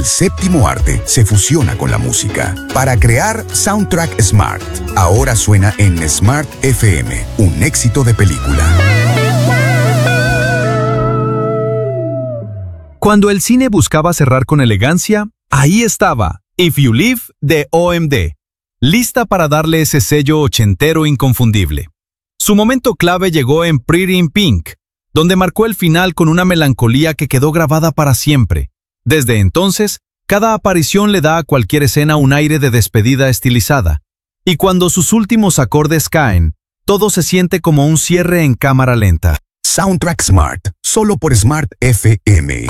séptimo arte se fusiona con la música para crear Soundtrack Smart. Ahora suena en Smart FM, un éxito de película. Cuando el cine buscaba cerrar con elegancia, ahí estaba If You Live de OMD, lista para darle ese sello ochentero inconfundible. Su momento clave llegó en Pretty in Pink, donde marcó el final con una melancolía que quedó grabada para siempre. Desde entonces, cada aparición le da a cualquier escena un aire de despedida estilizada, y cuando sus últimos acordes caen, todo se siente como un cierre en cámara lenta. Soundtrack Smart, solo por Smart FM.